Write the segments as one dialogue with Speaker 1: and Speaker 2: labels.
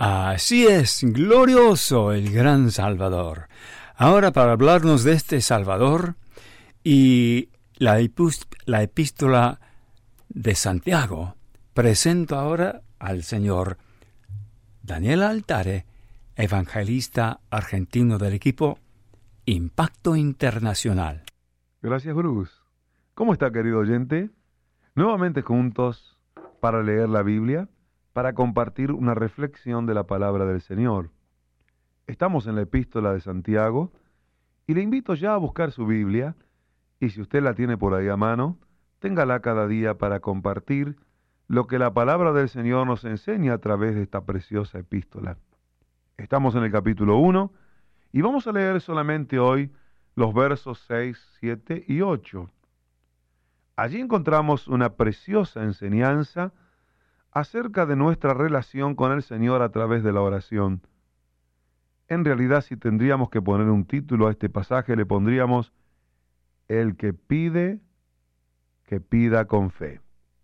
Speaker 1: Así es, glorioso el gran Salvador. Ahora, para hablarnos de este Salvador y la epístola de Santiago, presento ahora al señor Daniel Altare, evangelista argentino del equipo Impacto Internacional.
Speaker 2: Gracias, Bruce. ¿Cómo está, querido oyente? Nuevamente juntos para leer la Biblia, para compartir una reflexión de la palabra del Señor. Estamos en la epístola de Santiago y le invito ya a buscar su Biblia, y si usted la tiene por ahí a mano, téngala cada día para compartir lo que la palabra del Señor nos enseña a través de esta preciosa epístola. Estamos en el capítulo 1 y vamos a leer solamente hoy los versos 6, 7 y 8. Allí encontramos una preciosa enseñanza acerca de nuestra relación con el Señor a través de la oración. En realidad, si tendríamos que poner un título a este pasaje, le pondríamos: el que pide, que pida con fe.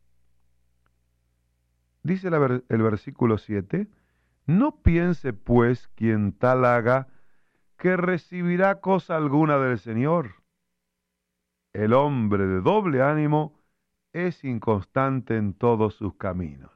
Speaker 2: Dice el versículo 7, no piense pues quien tal haga que recibirá cosa alguna del Señor. El hombre de doble ánimo es inconstante en todos sus caminos.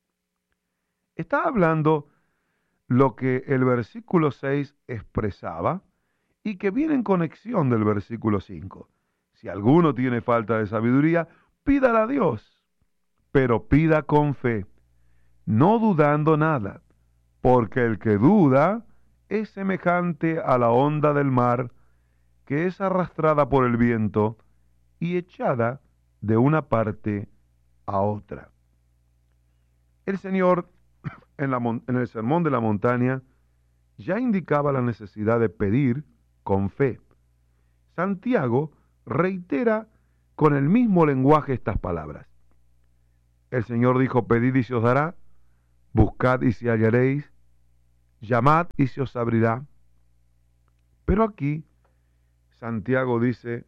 Speaker 2: Está hablando lo que el versículo 6 expresaba y que viene en conexión del versículo 5. Si alguno tiene falta de sabiduría, pídala a Dios, pero pida con fe, no dudando nada, porque el que duda es semejante a la onda del mar, que es arrastrada por el viento y echada de una parte a otra. El Señor, en el Sermón de la Montaña, ya indicaba la necesidad de pedir con fe. Santiago reitera con el mismo lenguaje estas palabras. El Señor dijo: pedid y se os dará, buscad y se hallaréis, llamad y se os abrirá. Pero aquí Santiago dice: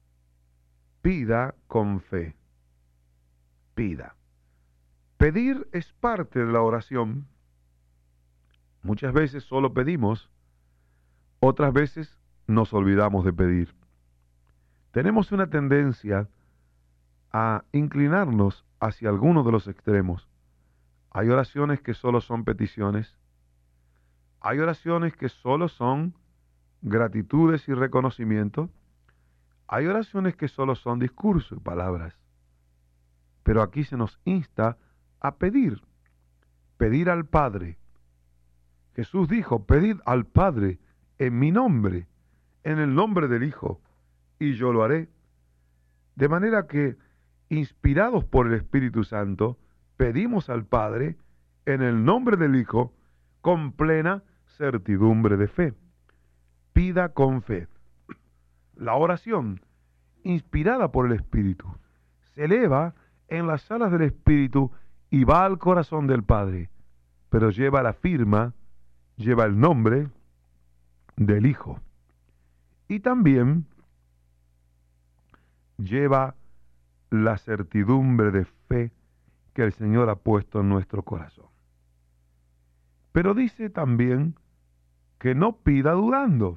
Speaker 2: pida con fe. Pida. Pedir es parte de la oración. Muchas veces solo pedimos, otras veces nos olvidamos de pedir. Tenemos una tendencia a inclinarnos hacia alguno de los extremos. Hay oraciones que solo son peticiones. Hay oraciones que solo son gratitudes y reconocimiento. Hay oraciones que solo son discurso y palabras. Pero aquí se nos insta a pedir. Pedir al Padre. Jesús dijo: pedid al Padre en mi nombre, en el nombre del Hijo, y yo lo haré. De manera que, inspirados por el Espíritu Santo, pedimos al Padre en el nombre del Hijo con plena certidumbre de fe. Pida con fe. La oración, inspirada por el Espíritu, se eleva en las alas del Espíritu y va al corazón del Padre, pero lleva la firma, lleva el nombre del Hijo. Y también lleva la certidumbre de fe que el Señor ha puesto en nuestro corazón. Pero dice también que no pida dudando.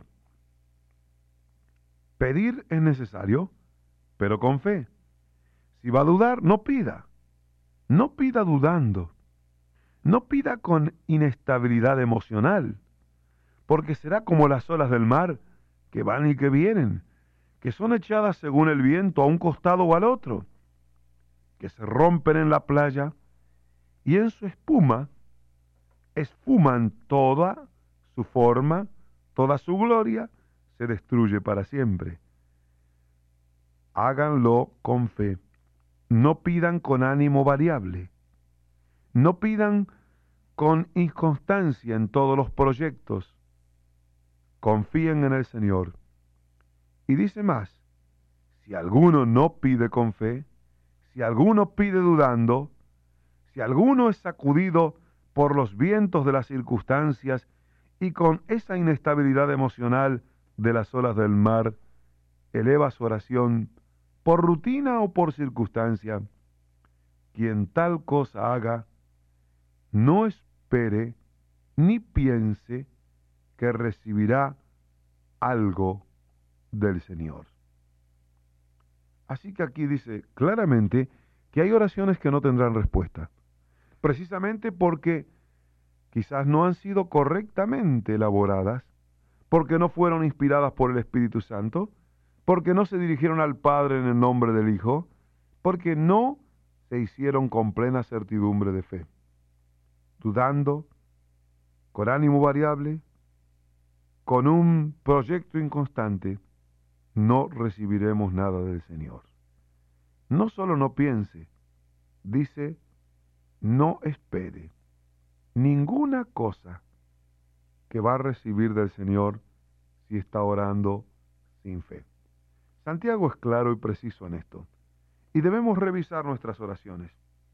Speaker 2: Pedir es necesario, pero con fe. Si va a dudar, no pida. No pida dudando. No pida con inestabilidad emocional, porque será como las olas del mar, que van y que vienen, que son echadas según el viento a un costado o al otro, que se rompen en la playa y en su espuma esfuman toda su forma, toda su gloria, se destruye para siempre. Háganlo con fe. No pidan con ánimo variable. No pidan con inconstancia en todos los proyectos. Confíen en el Señor. Y dice más: si alguno no pide con fe, si alguno pide dudando, si alguno es sacudido por los vientos de las circunstancias y con esa inestabilidad emocional de las olas del mar, eleva su oración por rutina o por circunstancia, quien tal cosa haga, no espere ni piense que recibirá algo del Señor. Así que aquí dice claramente que hay oraciones que no tendrán respuesta, precisamente porque quizás no han sido correctamente elaboradas, porque no fueron inspiradas por el Espíritu Santo, porque no se dirigieron al Padre en el nombre del Hijo, porque no se hicieron con plena certidumbre de fe, dudando, con ánimo variable, con un proyecto inconstante, no recibiremos nada del Señor. No solo no piense, dice, no espere ninguna cosa que va a recibir del Señor si está orando sin fe. Santiago es claro y preciso en esto. Y debemos revisar nuestras oraciones.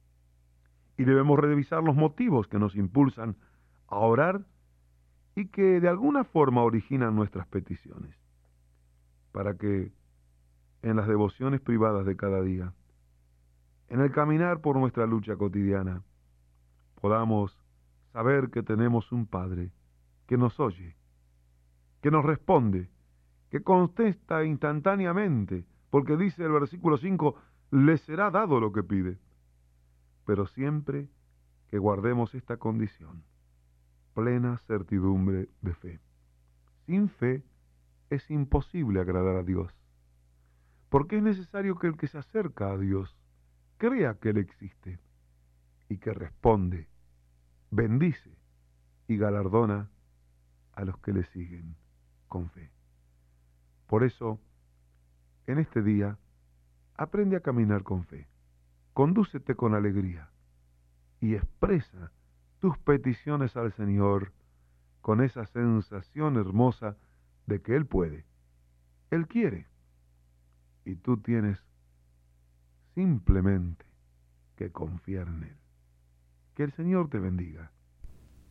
Speaker 2: Y debemos revisar los motivos que nos impulsan a orar y que de alguna forma originan nuestras peticiones, para que en las devociones privadas de cada día, en el caminar por nuestra lucha cotidiana, podamos saber que tenemos un Padre que nos oye, que nos responde, que contesta instantáneamente, porque dice el versículo 5, le será dado lo que pide. Pero siempre que guardemos esta condición, plena certidumbre de fe. Sin fe es imposible agradar a Dios, porque es necesario que el que se acerca a Dios crea que Él existe y que responde, bendice y galardona a los que le siguen con fe. Por eso, en este día, aprende a caminar con fe, condúcete con alegría y expresa tus peticiones al Señor con esa sensación hermosa de que Él puede, Él quiere, y tú tienes simplemente que confiar en Él. Que el Señor te bendiga.